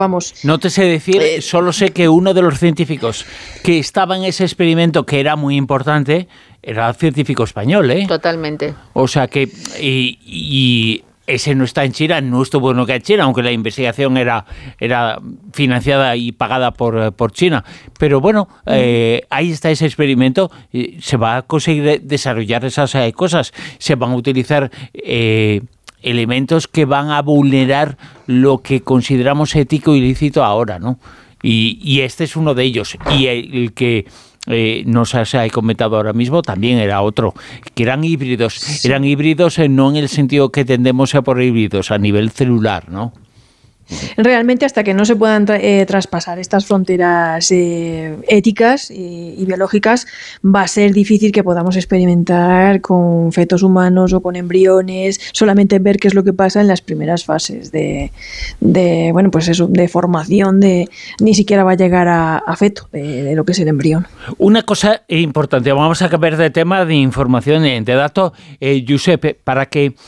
vamos. No te sé decir, solo sé que uno de los científicos que estaba en ese experimento, que era muy importante, era científico español, ¿eh? Totalmente. O sea que... Y ese no está en China, no estuvo nunca en China, aunque la investigación era financiada y pagada por China. Pero bueno, ahí está ese experimento. Se va a conseguir desarrollar esas cosas. Se van a utilizar elementos que van a vulnerar lo que consideramos ético y ilícito ahora, ¿no? Y este es uno de ellos. Y el que nos ha comentado ahora mismo también era otro, que eran híbridos. Sí. Eran híbridos no en el sentido que tendemos a por híbridos, a nivel celular, ¿no? Realmente, hasta que no se puedan traspasar estas fronteras éticas y biológicas, va a ser difícil que podamos experimentar con fetos humanos o con embriones, solamente ver qué es lo que pasa en las primeras fases de formación, ni siquiera va a llegar a feto de lo que es el embrión. Una cosa importante, vamos a cambiar de tema, de información, de dato, Giuseppe, para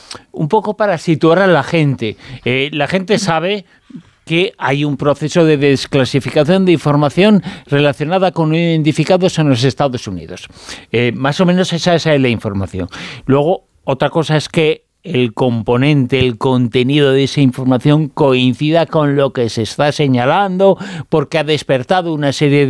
situar a la gente. La gente sabe que hay un proceso de desclasificación de información relacionada con identificados en los Estados Unidos. Más o menos esa es la información. Luego, otra cosa es que el contenido de esa información coincida con lo que se está señalando, porque ha despertado una serie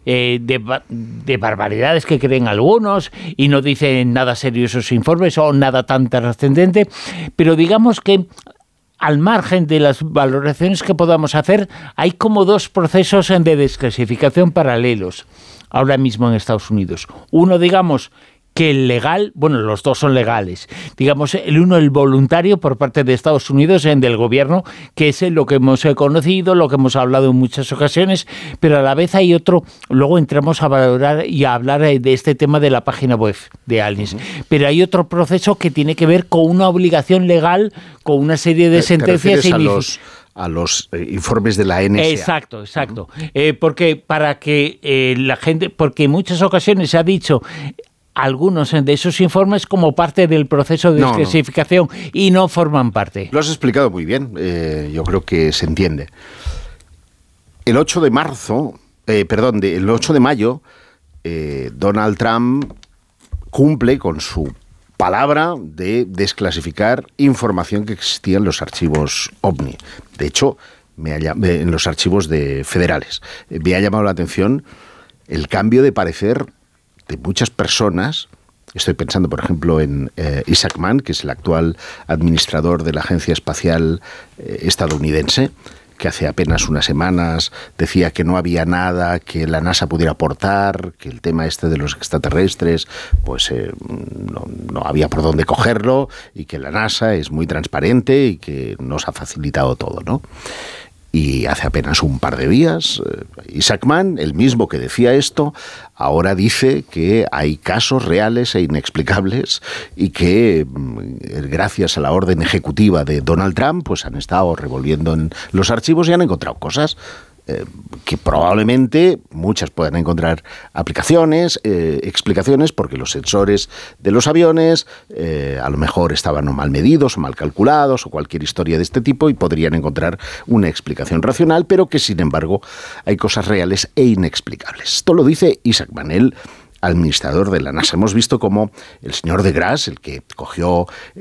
de barbaridades que creen algunos y no dicen nada serio esos informes o nada tan trascendente. Pero digamos que al margen de las valoraciones que podamos hacer, hay como dos procesos de desclasificación paralelos ahora mismo en Estados Unidos. Uno, digamos, que el legal, bueno, los dos son legales. Digamos, el uno, el voluntario por parte de Estados Unidos, del gobierno, que es lo que hemos conocido, lo que hemos hablado en muchas ocasiones, pero a la vez hay otro, luego entramos a valorar y a hablar de este tema de la página web de Aliens. Pero hay otro proceso que tiene que ver con una obligación legal, con una serie de sentencias y a los informes de la NSA. Exacto. Porque para que la gente, porque en muchas ocasiones se ha dicho algunos de esos informes como parte del proceso de desclasificación y no forman parte. Lo has explicado muy bien, yo creo que se entiende. El 8 de mayo, Donald Trump cumple con su palabra de desclasificar información que existía en los archivos OVNI. De hecho, en los archivos federales. Me ha llamado la atención el cambio de parecer de muchas personas. Estoy pensando, por ejemplo, en Isaac Mann, que es el actual administrador de la Agencia Espacial estadounidense, que hace apenas unas semanas decía que no había nada que la NASA pudiera aportar, que el tema de los extraterrestres, pues no había por dónde cogerlo, y que la NASA es muy transparente y que nos ha facilitado todo, ¿no? Y hace apenas un par de días, Isaac Mann, el mismo que decía esto, ahora dice que hay casos reales e inexplicables y que gracias a la orden ejecutiva de Donald Trump, pues han estado revolviendo en los archivos y han encontrado cosas que probablemente muchas puedan encontrar aplicaciones, explicaciones, porque los sensores de los aviones a lo mejor estaban o mal medidos o mal calculados o cualquier historia de este tipo y podrían encontrar una explicación racional, pero que sin embargo hay cosas reales e inexplicables. Esto lo dice Isaac Mann, administrador de la NASA. Hemos visto cómo el señor deGrasse, el que cogió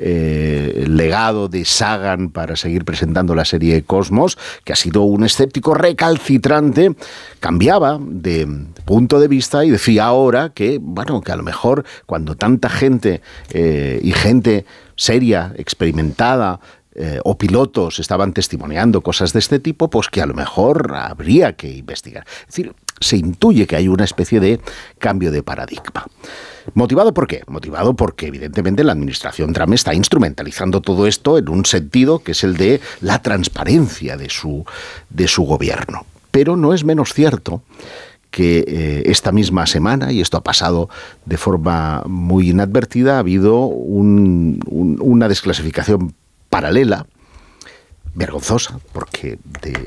el legado de Sagan para seguir presentando la serie Cosmos, que ha sido un escéptico recalcitrante, cambiaba de punto de vista y decía ahora que a lo mejor cuando tanta gente y gente seria, experimentada, o pilotos estaban testimoniando cosas de este tipo, pues que a lo mejor habría que investigar. Es decir, se intuye que hay una especie de cambio de paradigma. ¿Motivado por qué? Motivado porque evidentemente la administración Trump está instrumentalizando todo esto en un sentido que es el de la transparencia de su gobierno. Pero no es menos cierto que esta misma semana, y esto ha pasado de forma muy inadvertida, ha habido una desclasificación paralela, vergonzosa, porque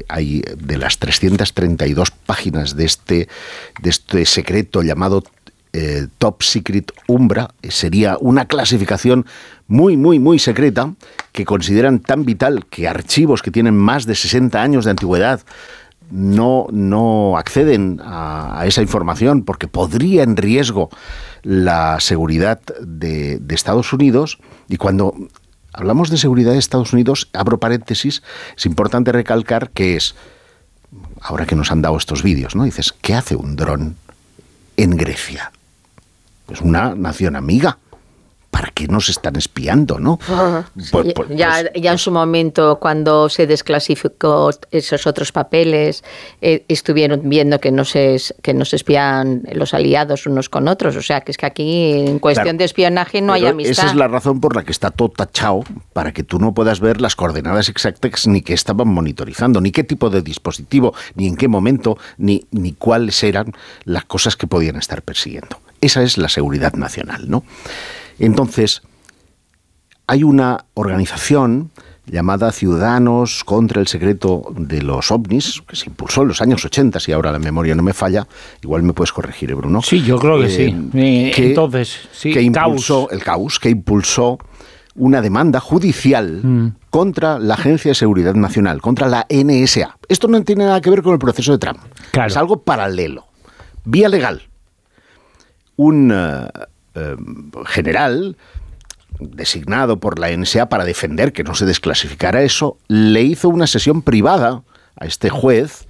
de las 332 páginas de este secreto llamado Top Secret Umbra, sería una clasificación muy, muy, muy secreta que consideran tan vital que archivos que tienen más de 60 años de antigüedad no acceden a esa información porque podría en riesgo la seguridad de Estados Unidos. Y cuando hablamos de seguridad de Estados Unidos, abro paréntesis, es importante recalcar que es, ahora que nos han dado estos vídeos, ¿no? Dices, ¿qué hace un dron en Grecia? Pues una nación amiga. ¿Para qué nos están espiando, no? Ya en su momento, cuando se desclasificó esos otros papeles, estuvieron viendo que no se espían los aliados unos con otros. O sea, que es que aquí, en cuestión de espionaje, no hay amistad. Esa es la razón por la que está todo tachado, para que tú no puedas ver las coordenadas exactas, ni qué estaban monitorizando, ni qué tipo de dispositivo, ni en qué momento, ni cuáles eran las cosas que podían estar persiguiendo. Esa es la seguridad nacional, ¿no? Entonces, hay una organización llamada Ciudadanos contra el Secreto de los OVNIs, que se impulsó en los años 80, si ahora la memoria no me falla. Igual me puedes corregir, Bruno. Sí, yo creo que sí. Entonces, sí, que impulsó una demanda judicial contra la Agencia de Seguridad Nacional, contra la NSA. Esto no tiene nada que ver con el proceso de Trump. Claro. Es algo paralelo. Vía legal. Un general designado por la NSA para defender que no se desclasificara eso, le hizo una sesión privada a este juez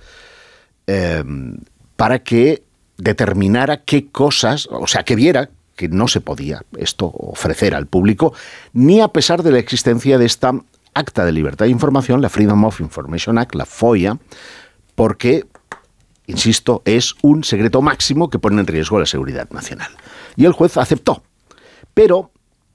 para que determinara qué cosas, o sea, que viera que no se podía esto ofrecer al público, ni a pesar de la existencia de esta Acta de Libertad de Información, la Freedom of Information Act, la FOIA, porque, insisto, es un secreto máximo que pone en riesgo la seguridad nacional. Y el juez aceptó. Pero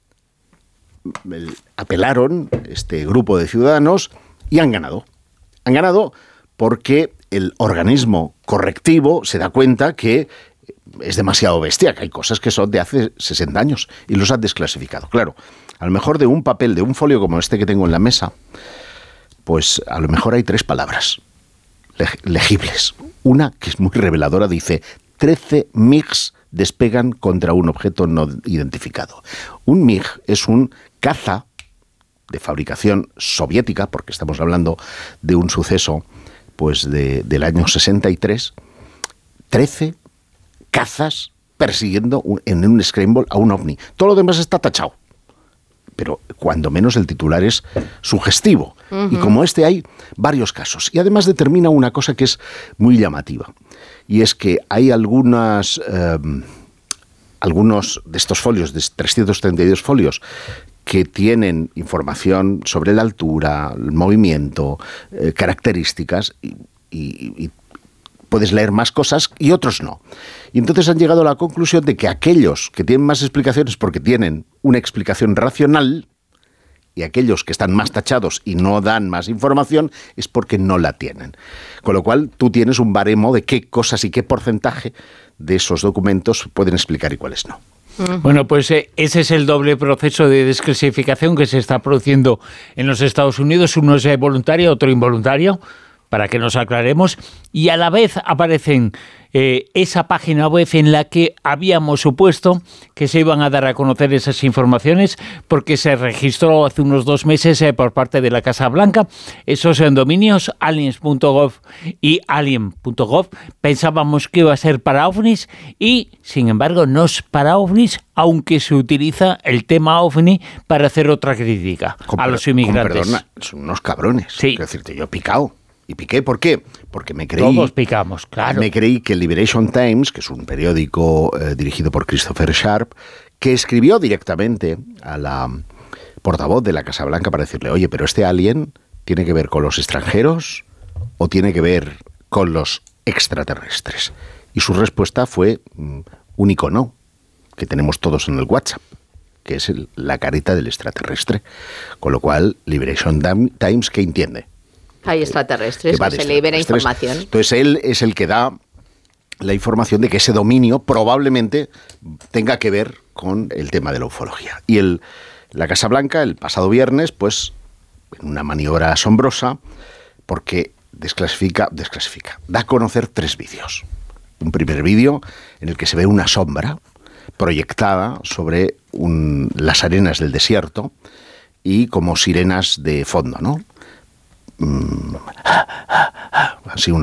apelaron este grupo de ciudadanos y han ganado. Han ganado porque el organismo correctivo se da cuenta que es demasiado bestia, que hay cosas que son de hace 60 años y los han desclasificado. Claro, a lo mejor de un papel, de un folio como este que tengo en la mesa, pues a lo mejor hay 3 palabras legibles. Una que es muy reveladora, dice 13 MiGs despegan contra un objeto no identificado. Un MiG es un caza de fabricación soviética, porque estamos hablando de un suceso pues del año 63, 13 cazas persiguiendo en un scramble a un ovni. Todo lo demás está tachado, pero cuando menos el titular es sugestivo. Y como este hay varios casos. Y además determina una cosa que es muy llamativa. Y es que hay algunos de estos folios, de 332 folios, que tienen información sobre la altura, el movimiento, características, y puedes leer más cosas y otros no. Y entonces han llegado a la conclusión de que aquellos que tienen más explicaciones porque tienen una explicación racional, y aquellos que están más tachados y no dan más información es porque no la tienen. Con lo cual tú tienes un baremo de qué cosas y qué porcentaje de esos documentos pueden explicar y cuáles no. Bueno, pues ese es el doble proceso de desclasificación que se está produciendo en los Estados Unidos. Uno es voluntario, otro involuntario, para que nos aclaremos. Y a la vez aparecen esa página web en la que habíamos supuesto que se iban a dar a conocer esas informaciones, porque se registró hace unos 2 meses por parte de la Casa Blanca esos dominios aliens.gov y alien.gov. Pensábamos que iba a ser para ovnis y, sin embargo, no es para ovnis, aunque se utiliza el tema ovni para hacer otra crítica a los inmigrantes. Perdona, son unos cabrones. Sí. Quiero decirte, yo he picado. ¿Y piqué por qué? Porque me creí... Todos picamos, claro. Me creí que el Liberation Times, que es un periódico dirigido por Christopher Sharp, que escribió directamente a la portavoz de la Casa Blanca para decirle, oye, pero este alien tiene que ver con los extranjeros o tiene que ver con los extraterrestres. Y su respuesta fue un icono que tenemos todos en el WhatsApp, que es la carita del extraterrestre. Con lo cual, Liberation Times, ¿qué entiende? Hay extraterrestres, que se libera información. Entonces él es el que da la información de que ese dominio probablemente tenga que ver con el tema de la ufología. Y la Casa Blanca, el pasado viernes, pues, en una maniobra asombrosa, porque desclasifica, da a conocer 3 vídeos. Un primer vídeo en el que se ve una sombra proyectada sobre las arenas del desierto y como sirenas de fondo, ¿no? Así